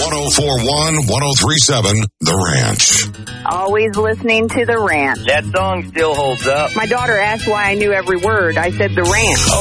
1041, 1037, The Ranch. Always listening to The Ranch. That song still holds up. My daughter asked why I knew every word. I said The Ranch.